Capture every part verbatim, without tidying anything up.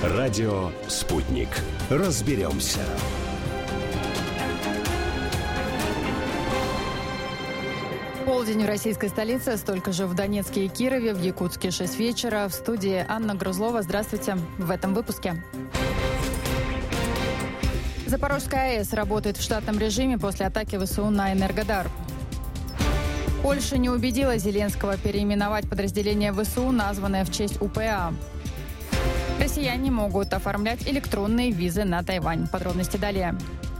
Радио «Спутник». Разберемся. Полдень в российской столице, столько же в Донецке и Кирове, в Якутске шесть вечера. В студии Анна Грузлова. Здравствуйте. В этом выпуске. Запорожская АЭС работает в штатном режиме после атаки ВСУ на Энергодар. Польша не убедила Зеленского переименовать подразделение ВСУ, названное в честь УПА. Россияне могут оформлять электронные визы на Тайвань. Подробности далее.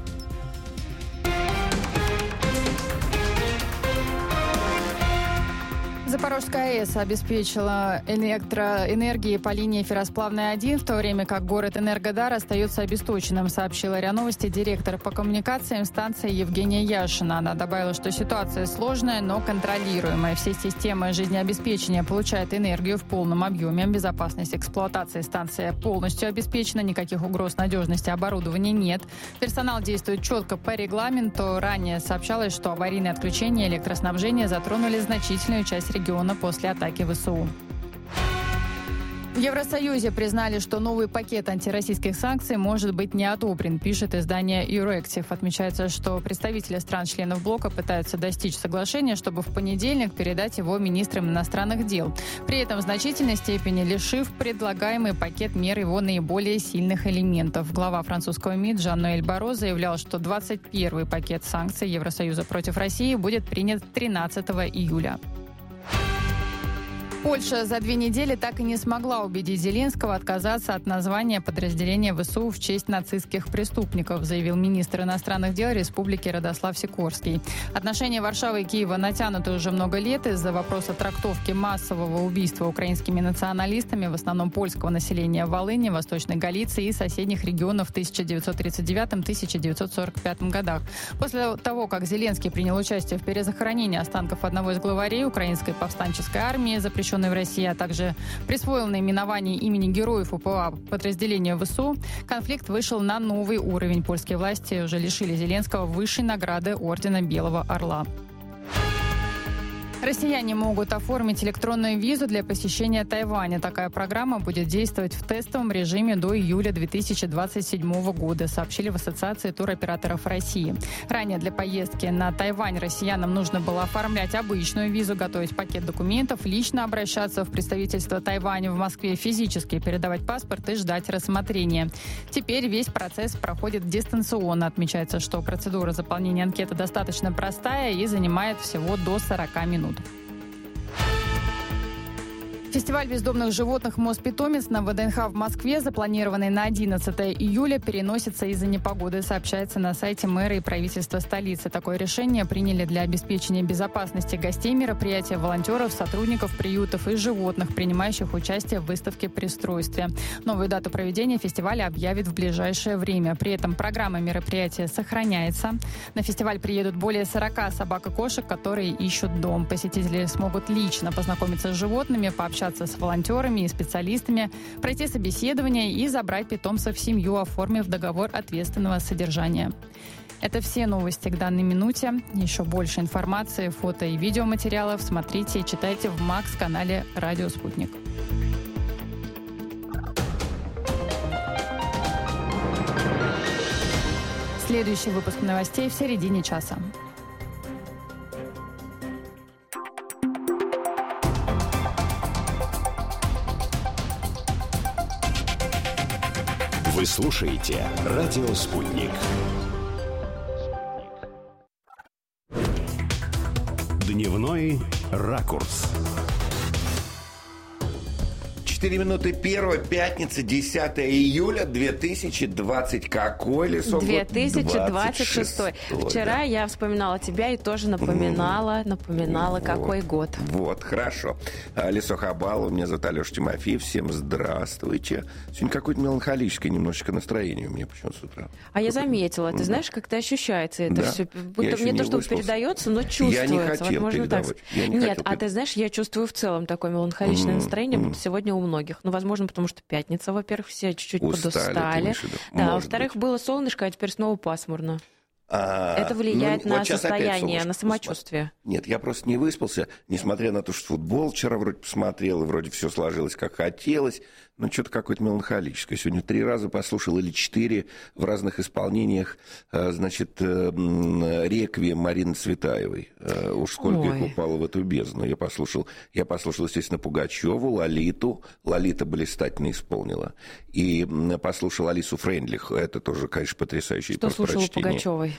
Запорожская АЭС обеспечила электроэнергией по линии Ферросплавная один, в то время как город Энергодар остается обесточенным, сообщила РИА Новости директор по коммуникациям станции Евгения Яшина. Она добавила, что ситуация сложная, но контролируемая. Все системы жизнеобеспечения получают энергию в полном объеме. Безопасность эксплуатации станции полностью обеспечена, никаких угроз надежности оборудования нет. Персонал действует четко по регламенту. Ранее сообщалось, что аварийные отключения электроснабжения затронули значительную часть региона после атаки ВСУ. В Евросоюзе признали, что новый пакет антироссийских санкций может быть не одобрен, пишет издание Euractiv. Отмечается, что представители стран-членов блока пытаются достичь соглашения, чтобы в понедельник передать его министрам иностранных дел. При этом в значительной степени лишив предлагаемый пакет мер его наиболее сильных элементов. Глава французского МИД Жан-Ноэль Барро заявлял, что двадцать первый пакет санкций Евросоюза против России будет принят тринадцатого июля. Польша за две недели так и не смогла убедить Зеленского отказаться от названия подразделения ВСУ в честь нацистских преступников, заявил министр иностранных дел Республики Радослав Сикорский. Отношения Варшавы и Киева натянуты уже много лет из-за вопроса трактовки массового убийства украинскими националистами, в основном польского населения в Волыни, Восточной Галиции и соседних регионов в тысяча девятьсот тридцать девятом — тысяча девятьсот сорок пятом годах. После того, как Зеленский принял участие в перезахоронении останков одного из главарей украинской повстанческой армии, запрещенной в России, а также присвоил наименование имени героев УПА подразделению ВСУ, конфликт вышел на новый уровень. Польские власти уже лишили Зеленского высшей награды ордена Белого Орла. Россияне могут оформить электронную визу для посещения Тайваня. Такая программа будет действовать в тестовом режиме до июля две тысячи двадцать седьмого года, сообщили в Ассоциации туроператоров России. Ранее для поездки на Тайвань россиянам нужно было оформлять обычную визу, готовить пакет документов, лично обращаться в представительство Тайваня в Москве, физически передавать паспорт и ждать рассмотрения. Теперь весь процесс проходит дистанционно. Отмечается, что процедура заполнения анкеты достаточно простая и занимает всего до сорока минут. Фестиваль бездомных животных «Мост-питомец» на ВДНХ в Москве, запланированный на одиннадцатое июля, переносится из-за непогоды, сообщается на сайте мэра и правительства столицы. Такое решение приняли для обеспечения безопасности гостей мероприятия, волонтеров, сотрудников приютов и животных, принимающих участие в выставке «Пристройстве». Новую дату проведения фестиваля объявят в ближайшее время. При этом программа мероприятия сохраняется. На фестиваль приедут более сорока собак и кошек, которые ищут дом. Посетители смогут лично познакомиться с животными, пообщаться с волонтерами и специалистами, пройти собеседование и забрать питомцев в семью, оформив договор ответственного содержания. Это все новости к данной минуте. Еще больше информации, фото и видеоматериалов смотрите и читайте в Макс-канале «Радио Спутник». Следующий выпуск новостей в середине часа. Вы слушаете «Радио Спутник». Дневной ракурс. четыре минуты первого, пятница, десятое июля две тысячи двадцать. Какой, Лисов? две тысячи двадцать шестой. Вчера да. я вспоминала тебя и тоже напоминала, напоминала, вот, какой год. Вот, хорошо. Лисо Хабалова, меня зовут Алеша Тимофеев. Всем здравствуйте. Сегодня какое-то меланхолическое немножечко настроение у меня почему-то с утра. А я заметила. Ты да. знаешь, как-то ощущается это да. все. Будто мне то, что передается, но чувствуется. Я не хотел вот, передавать. Я не Нет, хотел а ты знаешь, я чувствую в целом такое меланхоличное mm-hmm. настроение, будто сегодня у многих. Ну, возможно, потому что пятница, во-первых, все чуть-чуть устали, подустали. Думаешь, да, а во-вторых, быть. было солнышко, а теперь снова пасмурно. А, Это влияет ну, на вот состояние, на самочувствие. Нет, я просто не выспался, несмотря на то, что футбол вчера вроде посмотрел, и вроде все сложилось, как хотелось, но что-то какое-то меланхолическое. Сегодня три раза послушал, или четыре, в разных исполнениях, значит, реквием Марины Цветаевой. Уж сколько Ой. их упало в эту бездну. Я послушал, я послушал, естественно, Пугачеву, Лолиту. Лолита блистательно исполнила. И послушал Алису Фрейндлих. Это тоже, конечно, потрясающее Что слушала Пугачевой?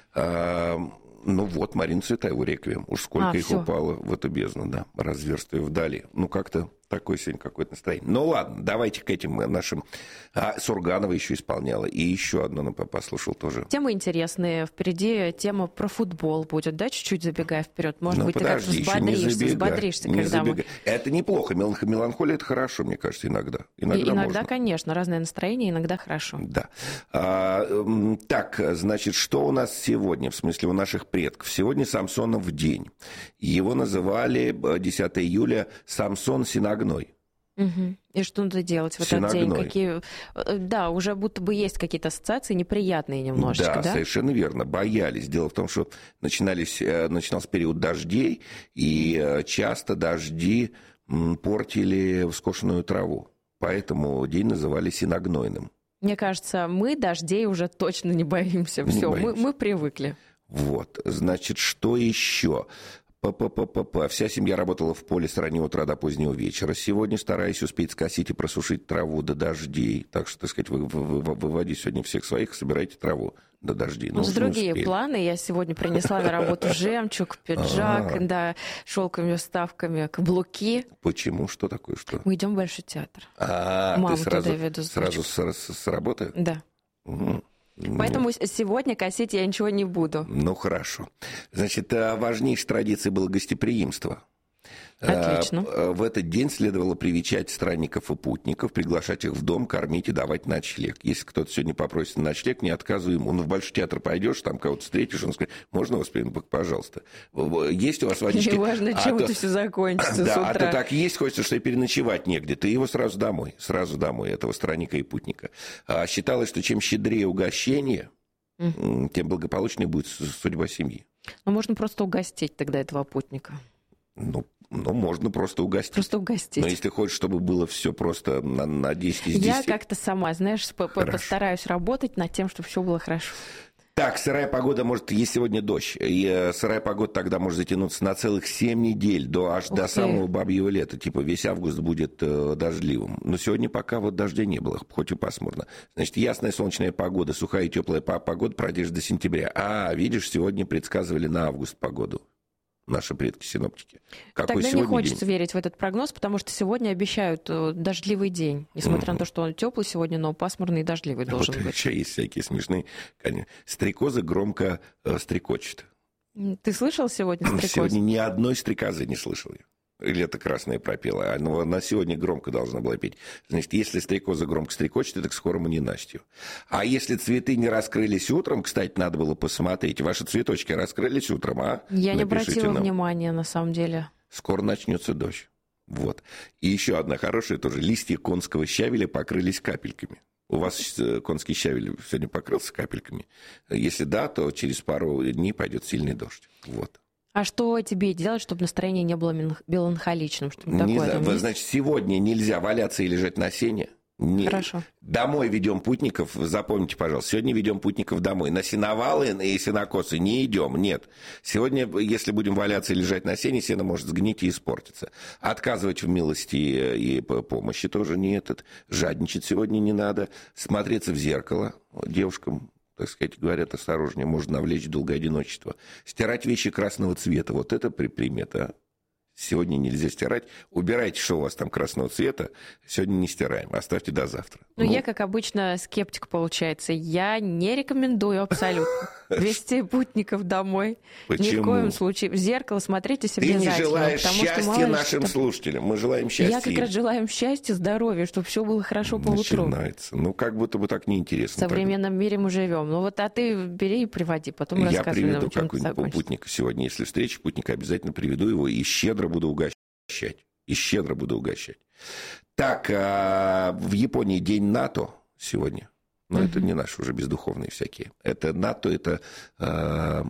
А, ну вот, Марина Цветаева, реквием. Уж сколько а, их всё. упало в эту бездну, да, разверстие вдали. Ну, как-то такое сегодня какое-то настроение. Ну, ладно, давайте к этим нашим... А, Сурганова еще исполняла. И еще одно послушал тоже. Темы интересные. Впереди тема про футбол будет, да, чуть-чуть забегая вперед. Может ну, быть, подожди, ты как-то взбодришься, забегай, взбодришься, когда мы... Это неплохо. Меланхолия — это хорошо, мне кажется, иногда. Иногда, иногда можно. Конечно. Разное настроение, иногда хорошо. Да. А, так, значит, что у нас сегодня, в смысле у наших предков? Сегодня Самсонов день. Его называли десятого июля Самсон Синагной. Угу. И что надо делать в этот день? Какие... Да, уже будто бы есть какие-то ассоциации неприятные немножечко, да? Да, совершенно верно. Боялись. Дело в том, что начинались, начинался период дождей, и часто дожди портили скошенную траву. Поэтому день называли синагнойным. Мне кажется, мы дождей уже точно не боимся. Не Все, боимся. Мы, мы привыкли. Вот, значит, что еще? П-п-п-п-п. Вся семья работала в поле с раннего утра до позднего вечера. Сегодня стараюсь успеть скосить и просушить траву до дождей. Так что, так сказать, вы, вы, вы, выводи сегодня всех своих, собирайте траву до дождей. Ну, с другие планы. Я сегодня принесла на работу жемчуг, пиджак, да, шелковыми вставками, каблуки. Почему? Что такое? Что? Мы идем в Большой театр. А, Маму ты сразу, туда веду сразу с, с, с работы? Да. Угу. Поэтому ну, сегодня косить я ничего не буду. Ну, хорошо. Значит, важнейшей традицией было гостеприимство. Отлично. В этот день следовало привечать странников и путников, приглашать их в дом, кормить и давать ночлег. Если кто-то сегодня попросит ночлег, не отказывай ему. Ну, в Большой театр пойдешь, там кого-то встретишь, он скажет, можно вас, пожалуйста. Есть у вас водички? Неважно, чем а это то... все закончится да, с утра. А то так есть, хочется, что и переночевать негде. Ты его сразу домой, сразу домой, этого странника и путника. А считалось, что чем щедрее угощение, mm. тем благополучнее будет судьба семьи. Ну, можно просто угостить тогда этого путника. Ну, Ну, можно просто угостить. Просто угостить. Но если хочешь, чтобы было все просто на, на десять из десяти... Я как-то сама, знаешь, постараюсь работать над тем, чтобы все было хорошо. Так, сырая погода может... Есть сегодня дождь. И сырая погода тогда может затянуться на целых семь недель, до, аж Ух до ты. самого бабьего лета. Типа весь август будет э, дождливым. Но сегодня пока вот дождя не было, хоть и пасмурно. Значит, ясная солнечная погода, сухая и теплая погода продержится до сентября. А, видишь, сегодня предсказывали на август погоду. Наши предки-синоптики. Какой Тогда не хочется день? верить в этот прогноз, потому что сегодня обещают дождливый день. Несмотря mm-hmm. на то, что он теплый сегодня, но пасмурный и дождливый должен вот быть. Еще есть всякие смешные. Стрекозы громко э, стрекочут. Ты слышал сегодня стрекоз? Сегодня ни одной стрекозы не слышал я. Или это красное пропела. Но она сегодня громко должна была петь. Значит, если стрекоза громко стрекочет, это к скорому ненастью. А если цветы не раскрылись утром, кстати, надо было посмотреть. Ваши цветочки раскрылись утром, а? Я Напишите не обратила нам. внимания, на самом деле. Скоро начнется дождь. Вот. И еще одна хорошая тоже. Листья конского щавеля покрылись капельками. У вас конский щавель сегодня покрылся капельками? Если да, то через пару дней пойдет сильный дождь. Вот. А что тебе делать, чтобы настроение не было меланхоличным? Что не знаю. Вы, значит, сегодня нельзя валяться и лежать на сене. Не... Хорошо. Домой ведем путников, запомните, пожалуйста, сегодня ведем путников домой. На сеновалы и сенокосы не идем, нет. Сегодня, если будем валяться и лежать на сене, сено может сгнить и испортиться. Отказывать в милости и помощи тоже не этот. Жадничать сегодня не надо. Смотреться в зеркало девушкам, так сказать, говорят, осторожнее, можно навлечь долгое одиночество. Стирать вещи красного цвета, вот это примета. Сегодня нельзя стирать. Убирайте, что у вас там красного цвета. Сегодня не стираем. Оставьте до завтра. Ну, ну, я, как обычно, скептик, получается. Я не рекомендую абсолютно вести путников домой. Почему? Ни в коем случае. В зеркало смотритесь обязательно. Ты не желаешь счастья нашим слушателям. Мы желаем счастья. Я как раз желаю им счастья, здоровья, чтобы все было хорошо по утру. Начинается. Ну, как будто бы так неинтересно. В современном мире мы живем. Ну, вот, а ты бери и приводи, потом я рассказывай нам, чем-то Я приведу какого-нибудь путника сегодня. Если встречу путника, обязательно приведу его и щедро буду угощать. И щедро буду угощать. Так, в Японии день НАТО сегодня. Но uh-huh. это не наши уже бездуховные всякие. Это НАТО, это... Э,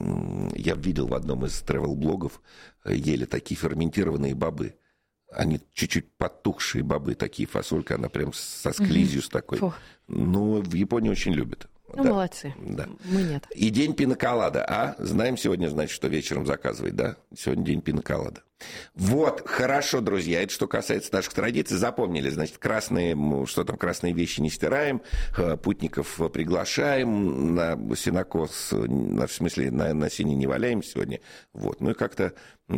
я видел в одном из тревел-блогов, ели такие ферментированные бобы. Они чуть-чуть потухшие бобы, такие, фасолька, она прям со склизью, uh-huh. с такой. Фух. Ну, в Японии очень любят. Ну, да. Молодцы. Да. Мы нет. И день пина-колада, а? Знаем сегодня, значит, что вечером заказывать, да? Сегодня день пина-колада. Вот, хорошо, друзья. Это что касается наших традиций. Запомнили, значит, красные, что там, красные вещи не стираем, путников приглашаем, на сенокос, в смысле, на, на сене не валяем сегодня. Вот, ну и как-то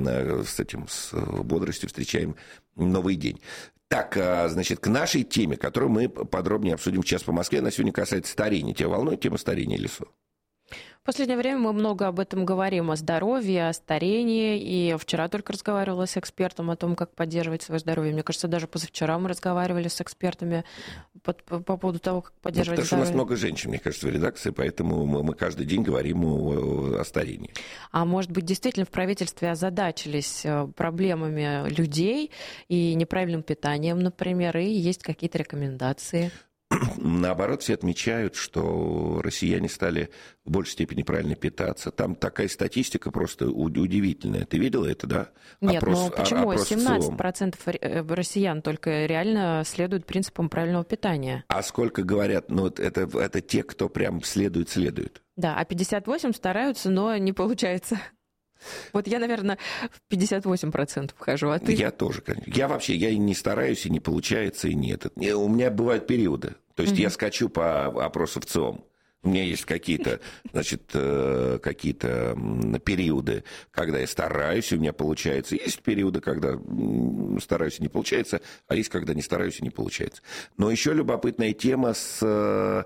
с этим, с бодростью встречаем новый день. Так, значит, к нашей теме, которую мы подробнее обсудим «Час по Москве», она сегодня касается старения. Тебя волнует тема старения, Лису? В последнее время мы много об этом говорим, о здоровье, о старении. И вчера только разговаривала с экспертом о том, как поддерживать свое здоровье. Мне кажется, даже позавчера мы разговаривали с экспертами по, по, по поводу того, как поддерживать ну, потому здоровье. Потому что у нас много женщин, мне кажется, в редакции, поэтому мы, мы каждый день говорим о, о старении. А может быть, действительно в правительстве озадачились проблемами людей и неправильным питанием, например, и есть какие-то рекомендации? Наоборот, все отмечают, что россияне стали в большей степени правильно питаться. Там такая статистика просто удивительная. Ты видела это, да? Нет, опрос, ну почему? опрос семнадцать процентов россиян только реально следуют принципам правильного питания. А сколько говорят, ну это, это те, кто прям следует, следует. Да, а пятьдесят восемь процентов стараются, но не получается. Вот я, наверное, в пятьдесят восемь процентов вхожу, а ты? Я тоже, конечно. Я вообще, я и не стараюсь, и не получается, и нет. У меня бывают периоды. То есть mm-hmm. я скачу по опросу в ЦИОМ. У меня есть какие-то, значит, какие-то периоды, когда я стараюсь, и у меня получается. Есть периоды, когда стараюсь, и не получается, а есть, когда не стараюсь, и не получается. Но еще любопытная тема. С...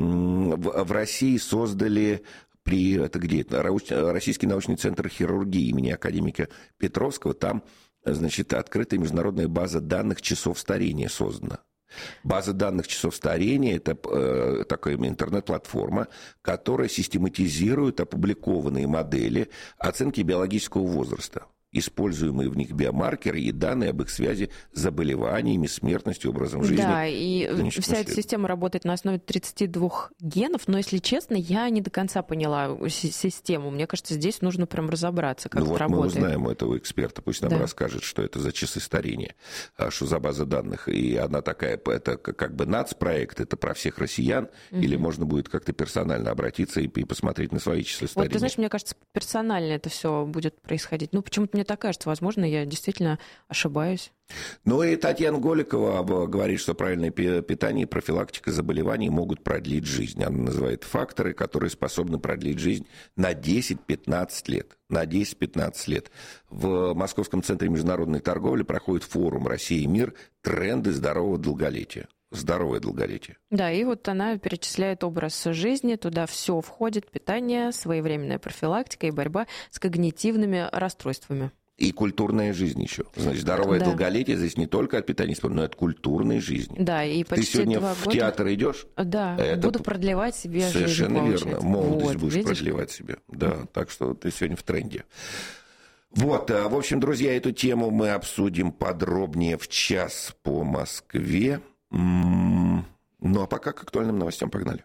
В России создали... При, это где это? Российский научный центр хирургии имени академика Петровского. Там, значит, открытая международная база данных часов старения создана. База данных часов старения – это э, такая интернет-платформа, которая систематизирует опубликованные модели оценки биологического возраста, используемые в них биомаркеры и данные об их связи с заболеваниями, смертностью, образом жизни. Да, и вся эта система работает на основе тридцати двух генов, но, если честно, я не до конца поняла систему. Мне кажется, здесь нужно прям разобраться, как ну, это вот работает. Мы узнаем у этого эксперта, пусть нам да. расскажет, что это за часы старения, что за база данных. И она такая, это как бы нацпроект, это про всех россиян, угу. или можно будет как-то персонально обратиться и, и посмотреть на свои часы старения? Вот, ты знаешь, мне кажется, персонально это все будет происходить. Ну, почему-то мне так кажется, возможно, я действительно ошибаюсь. Ну и Татьяна Голикова говорит, что правильное питание и профилактика заболеваний могут продлить жизнь. Она называет факторы, которые способны продлить жизнь на десять-пятнадцать лет. На десять-пятнадцать лет. В Московском центре международной торговли проходит форум «Россия и мир. Тренды здорового долголетия». Здоровое долголетие. Да, и вот она перечисляет образ жизни, туда все входит: питание, своевременная профилактика и борьба с когнитивными расстройствами. И культурная жизнь еще. Значит, здоровое да. долголетие здесь не только от питания, но и от культурной жизни. Да, и почти Ты сегодня два в года... театр идешь? Да, это... буду продлевать себе жизнь. Совершенно верно. Молодость вот, будешь видишь? продлевать себе. Да, mm-hmm. так что ты сегодня в тренде. Вот, в общем, друзья, эту тему мы обсудим подробнее в час по Москве. Ну, а пока к актуальным новостям погнали.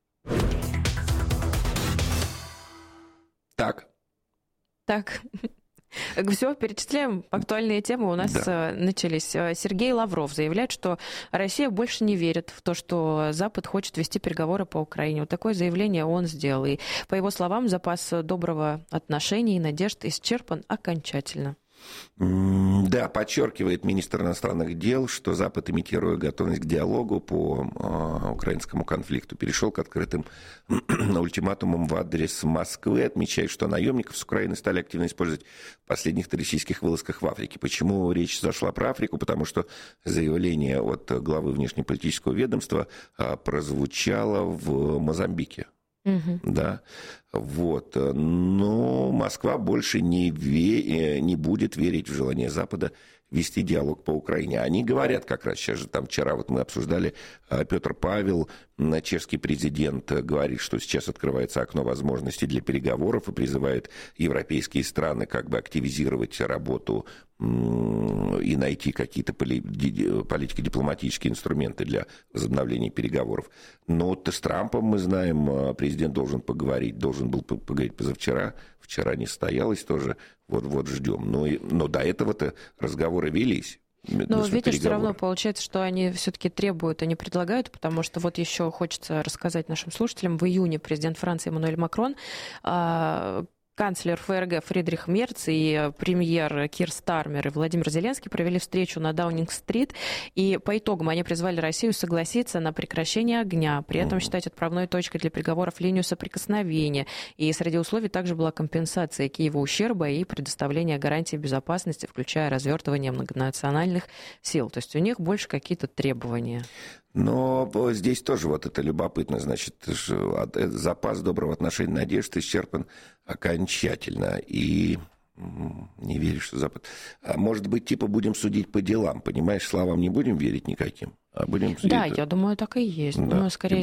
Так. Так. Все, перечисляем актуальные темы. У нас да. начались. Сергей Лавров заявляет, что Россия больше не верит в то, что Запад хочет вести переговоры по Украине. Вот такое заявление он сделал. И, по его словам, запас доброго отношения и надежд исчерпан окончательно. Да, подчеркивает министр иностранных дел, что Запад, имитируя готовность к диалогу по э, украинскому конфликту, перешел к открытым ультиматумам в адрес Москвы, отмечает, что наемников с Украины стали активно использовать в последних террористических вылазках в Африке. Почему речь зашла про Африку? Потому что заявление от главы внешнеполитического ведомства э, прозвучало в Мозамбике. Угу. Да, вот. Но Москва больше не, ве... не будет верить в желание Запада вести диалог по Украине. Они говорят как раз, сейчас же там вчера вот мы обсуждали, Петр Павел Чешский президент говорит, что сейчас открывается окно возможностей для переговоров и призывает европейские страны как бы активизировать работу и найти какие-то политико-дипломатические инструменты для возобновления переговоров. Но вот с Трампом, мы знаем, президент должен поговорить, должен был поговорить позавчера, вчера не состоялось тоже, вот-вот ждем. Но, но до этого-то разговоры велись. Но видишь, все равно получается, что они все-таки требуют, они предлагают, потому что вот еще хочется рассказать нашим слушателям, в июне президент Франции Эммануэль Макрон, канцлер ФРГ Фридрих Мерц и премьер Кир Стармер и Владимир Зеленский провели встречу на Даунинг-стрит, и по итогам они призвали Россию согласиться на прекращение огня, при этом считать отправной точкой для переговоров линию соприкосновения. И среди условий также была компенсация Киеву ущерба и предоставление гарантий безопасности, включая развертывание многонациональных сил. То есть у них больше какие-то требования. Но здесь тоже вот это любопытно, значит, запас доброго отношения, надежд исчерпан окончательно. И не верю, что Запад... А может быть, типа будем судить по делам, понимаешь, словам не будем верить никаким, а будем... Да, это... я думаю, так и есть. Да. Но скорее